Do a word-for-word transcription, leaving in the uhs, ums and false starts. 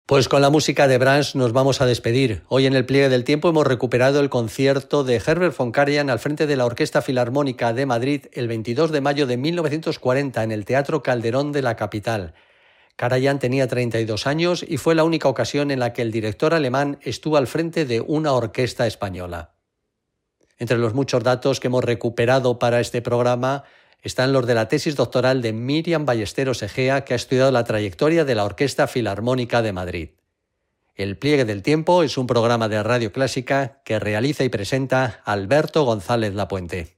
Pues con la música de Brahms nos vamos a despedir. Hoy en el pliegue del tiempo hemos recuperado el concierto de Herbert von Karajan al frente de la Orquesta Filarmónica de Madrid el veintidós de mayo de mil novecientos cuarenta en el Teatro Calderón de la capital. Karajan tenía treinta y dos años y fue la única ocasión en la que el director alemán estuvo al frente de una orquesta española. Entre los muchos datos que hemos recuperado para este programa están los de la tesis doctoral de Miriam Ballesteros Egea, que ha estudiado la trayectoria de la Orquesta Filarmónica de Madrid. El pliegue del tiempo es un programa de Radio Clásica que realiza y presenta Alberto González Lapuente.